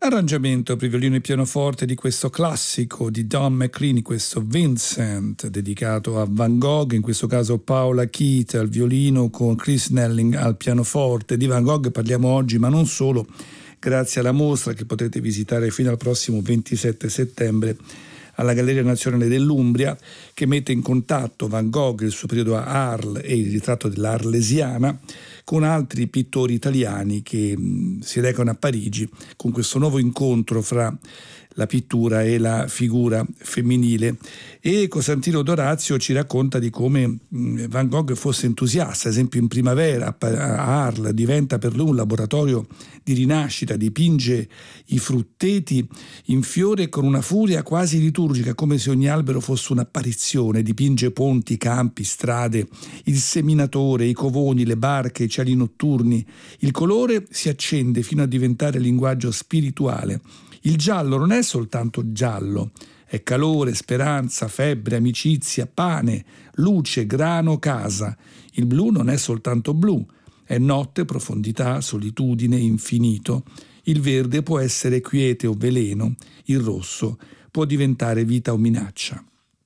Arrangiamento per violino e pianoforte di questo classico di Don McLean, questo Vincent, dedicato a Van Gogh, in questo caso Paula Keith al violino con Chris Snelling al pianoforte. Di Van Gogh parliamo oggi, ma non solo, grazie alla mostra che potrete visitare fino al prossimo 27 settembre alla Galleria Nazionale dell'Umbria, che mette in contatto Van Gogh, il suo periodo a Arles e il ritratto dell'Arlesiana, con altri pittori italiani che si recano a Parigi con questo nuovo incontro fra la pittura e la figura femminile. E Costantino D'Orazio ci racconta di come Van Gogh fosse entusiasta, ad esempio in primavera a Arles diventa per lui un laboratorio di rinascita, dipinge i frutteti in fiore con una furia quasi liturgica, come se ogni albero fosse un'apparizione, dipinge ponti, campi, strade, il seminatore, i covoni, le barche, i cieli notturni. Il colore si accende fino a diventare linguaggio spirituale. Il giallo non è soltanto giallo, è calore, speranza, febbre, amicizia, pane, luce, grano, casa. Il blu non è soltanto blu, è notte, profondità, solitudine, infinito. Il verde può essere quiete o veleno, il rosso può diventare vita o minaccia.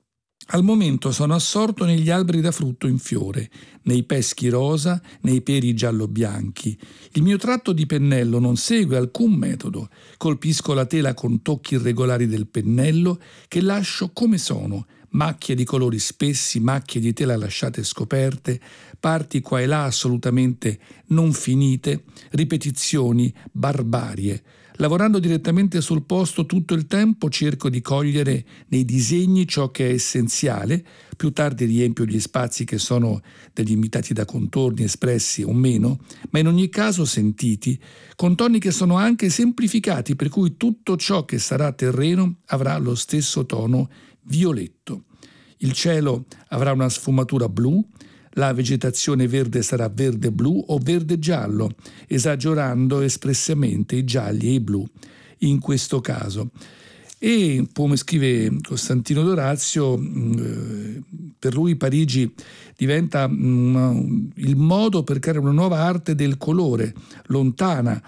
Al momento sono assorto negli alberi da frutto in fiore, nei peschi rosa, nei peri giallo-bianchi. Il mio tratto di pennello non segue alcun metodo. Colpisco la tela con tocchi irregolari del pennello che lascio come sono. Macchie di colori spessi, macchie di tela lasciate scoperte, parti qua e là assolutamente non finite, ripetizioni, barbarie. Lavorando direttamente sul posto tutto il tempo cerco di cogliere nei disegni ciò che è essenziale, più tardi riempio gli spazi che sono delimitati da contorni espressi o meno, ma in ogni caso sentiti, con toni che sono anche semplificati, per cui tutto ciò che sarà terreno avrà lo stesso tono violetto. Il cielo avrà una sfumatura blu, la vegetazione verde sarà verde-blu o verde-giallo, esagerando espressamente i gialli e i blu in questo caso. E come scrive Costantino D'Orazio, per lui Parigi diventa il modo per creare una nuova arte del colore, lontana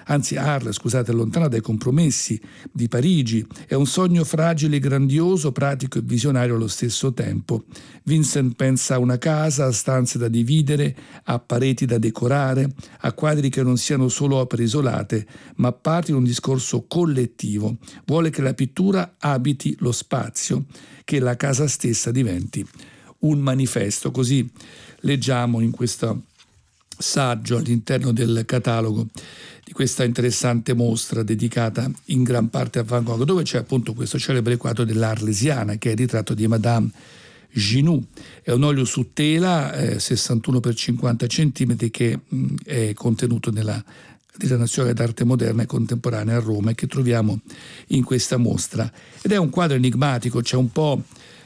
dai compromessi di Parigi. È un sogno fragile e grandioso, pratico e visionario allo stesso tempo. Vincent pensa a una casa, a stanze da dividere, a pareti da decorare, a quadri che non siano solo opere isolate, ma parte di un discorso collettivo. Vuole che la pittura abiti lo spazio, che la casa stessa diventi un manifesto. Così leggiamo in questo saggio all'interno del catalogo di questa interessante mostra dedicata in gran parte a Van Gogh, dove c'è appunto questo celebre quadro dell'Arlesiana, che è il ritratto di Madame Ginou. È un olio su tela 61 x 50 cm che è contenuto nella Nazionale d'Arte Moderna e Contemporanea a Roma e che troviamo in questa mostra. Ed è un quadro enigmatico, c'è un po'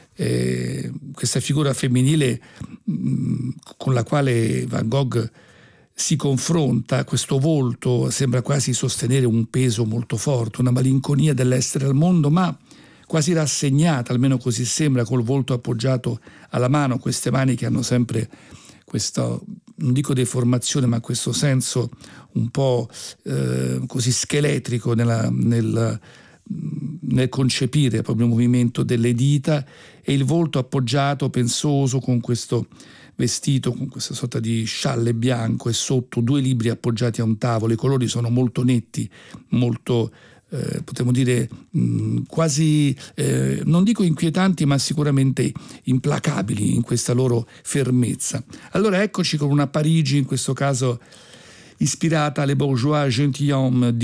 questa figura femminile con la quale Van Gogh si confronta. Questo volto sembra quasi sostenere un peso molto forte, una malinconia dell'essere al mondo, ma quasi rassegnata, almeno così sembra, col volto appoggiato alla mano, queste mani che hanno sempre questo, non dico deformazione, ma questo senso un po' così scheletrico nel concepire proprio il movimento delle dita, e il volto appoggiato, pensoso, con questo vestito, con questa sorta di scialle bianco, e sotto 2 libri appoggiati a un tavolo. I colori sono molto netti, molto potremmo dire quasi, non dico inquietanti, ma sicuramente implacabili in questa loro fermezza. Allora eccoci con una Parigi, in questo caso ispirata alle bourgeois gentilhomme